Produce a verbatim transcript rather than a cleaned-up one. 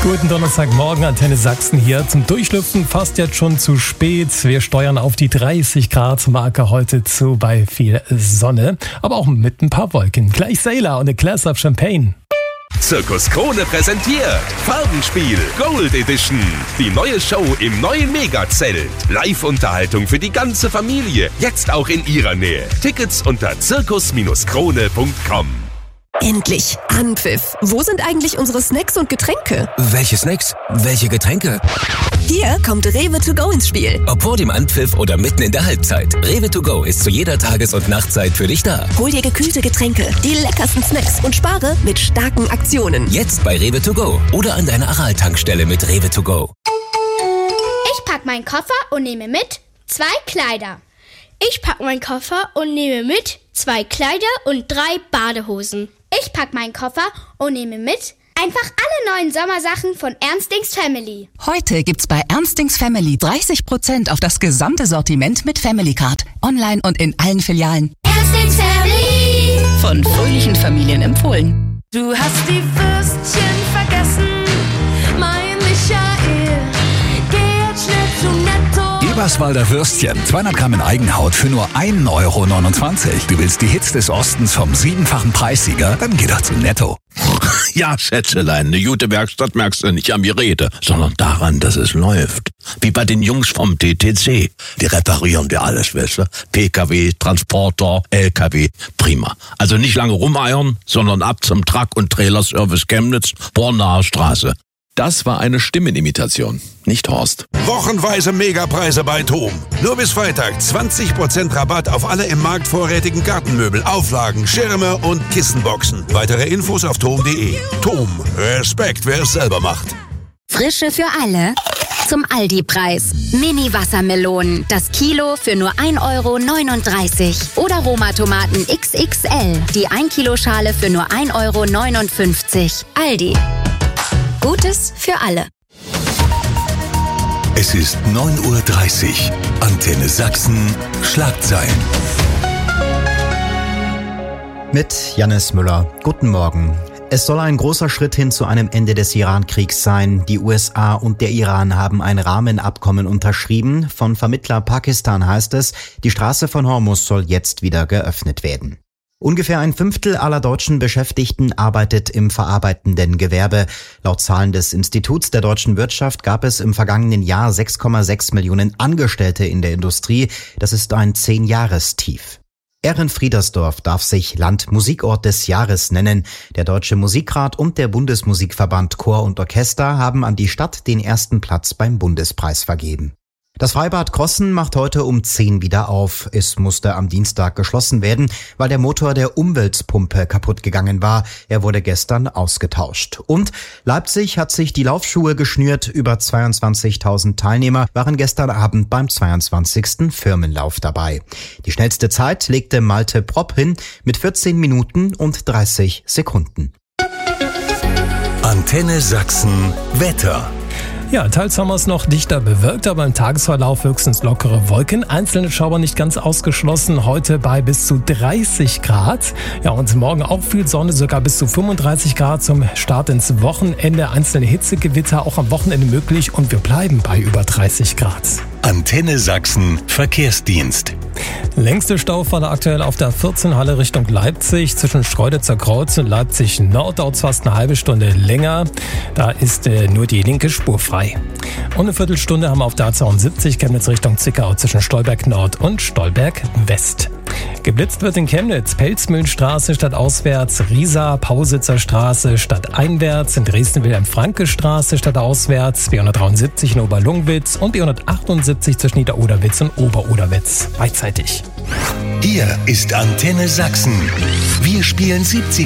Guten Donnerstagmorgen, Antenne Sachsen hier. Zum Durchlüften fast jetzt schon zu spät. Wir steuern auf die dreißig Grad Marke heute zu bei viel Sonne, aber auch mit ein paar Wolken. Gleich Sailor und a Glass of Champagne. Zirkus Krone präsentiert Farbenspiel Gold Edition. Die neue Show im neuen Megazelt. Live-Unterhaltung für die ganze Familie. Jetzt auch in ihrer Nähe. Tickets unter zirkus krone punkt com. Endlich Anpfiff. Wo sind eigentlich unsere Snacks und Getränke? Welche Snacks? Welche Getränke? Hier kommt Rewe to go ins Spiel. Ob vor dem Anpfiff oder mitten in der Halbzeit. Rewe to go ist zu jeder Tages- und Nachtzeit für dich da. Hol dir gekühlte Getränke, die leckersten Snacks und spare mit starken Aktionen. Jetzt bei Rewe to go oder an deiner Aral-Tankstelle mit Rewe to go. Ich pack meinen Koffer und nehme mit zwei Kleider. Ich pack meinen Koffer und nehme mit zwei Kleider und drei Badehosen. Ich pack meinen Koffer und nehme mit einfach alle neuen Sommersachen von Ernstings Family. Heute gibt's bei Ernstings Family dreißig Prozent auf das gesamte Sortiment mit Family Card. Online und in allen Filialen. Ernstings Family. Von fröhlichen Familien empfohlen. Du hast die Würstchen vergessen, mein Michael. Geh jetzt schnell zu Netto. Eberswalder Würstchen, zweihundert Gramm in Eigenhaut für nur ein Euro neunundzwanzig. Du willst die Hits des Ostens vom siebenfachen Preissieger? Dann geh doch zu Netto. Ja, Schätzelein, eine gute Werkstatt merkst du nicht am Gerede, sondern daran, dass es läuft. Wie bei den Jungs vom T T C. Die reparieren dir alles, weißt du? P K W, Transporter, L K W, prima. Also nicht lange rumeiern, sondern ab zum Truck- und Trailerservice Chemnitz, Bornaer Straße. Das war eine Stimmenimitation, nicht Horst. Wochenweise Megapreise bei TOM. Nur bis Freitag zwanzig Prozent Rabatt auf alle im Markt vorrätigen Gartenmöbel, Auflagen, Schirme und Kissenboxen. Weitere Infos auf tom punkt de. TOM. Respekt, wer es selber macht. Frische für alle. Zum Aldi-Preis. Mini-Wassermelonen. Das Kilo für nur ein Euro neununddreißig. Oder Roma-Tomaten X X L. Die ein Kilo Schale für nur ein Euro neunundfünfzig. Aldi. Gutes für alle. Es ist neun Uhr dreißig. Antenne Sachsen. Schlagzeilen. Mit Jannis Müller. Guten Morgen. Es soll ein großer Schritt hin zu einem Ende des Iran-Kriegs sein. Die U S A und der Iran haben ein Rahmenabkommen unterschrieben. Von Vermittler Pakistan heißt es, die Straße von Hormuz soll jetzt wieder geöffnet werden. Ungefähr ein Fünftel aller deutschen Beschäftigten arbeitet im verarbeitenden Gewerbe. Laut Zahlen des Instituts der deutschen Wirtschaft gab es im vergangenen Jahr sechs Komma sechs Millionen Angestellte in der Industrie. Das ist ein Zehn-Jahrestief. Ehrenfriedersdorf darf sich Landmusikort des Jahres nennen. Der Deutsche Musikrat und der Bundesmusikverband Chor und Orchester haben an die Stadt den ersten Platz beim Bundespreis vergeben. Das Freibad Krossen macht heute um zehn wieder auf. Es musste am Dienstag geschlossen werden, weil der Motor der Umweltpumpe kaputt gegangen war. Er wurde gestern ausgetauscht. Und Leipzig hat sich die Laufschuhe geschnürt. Über zweiundzwanzigtausend Teilnehmer waren gestern Abend beim zweiundzwanzigsten Firmenlauf dabei. Die schnellste Zeit legte Malte Propp hin mit vierzehn Minuten und dreißig Sekunden. Antenne Sachsen Wetter. Ja, teils haben wir es noch dichter bewölkt, aber im Tagesverlauf höchstens lockere Wolken. Einzelne Schauer nicht ganz ausgeschlossen, heute bei bis zu dreißig Grad. Ja, und morgen auch viel Sonne, sogar bis zu fünfunddreißig Grad zum Start ins Wochenende. Einzelne Hitzegewitter auch am Wochenende möglich und wir bleiben bei über dreißig Grad. Antenne Sachsen Verkehrsdienst. Längste Staufalle aktuell auf der vierzehn Halle Richtung Leipzig. Zwischen Schkeuditzer Kreuz und Leipzig Nord dauert es fast eine halbe Stunde länger. Da ist äh, nur die linke Spur frei. Und eine Viertelstunde haben wir auf der A zweiundsiebzig Chemnitz Richtung Zickau zwischen Stolberg Nord und Stolberg West. Geblitzt wird in Chemnitz Pelzmühlenstraße stadtauswärts, Riesa Pausitzer Straße stadteinwärts, in Dresden Wilhelm-Franke-Straße stadtauswärts, B hundertdreiundsiebzig in Oberlungwitz und B hundertachtundsiebzig zwischen Niederoderwitz und Oberoderwitz. Beidseitig. Hier ist Antenne Sachsen. Wir spielen siebzig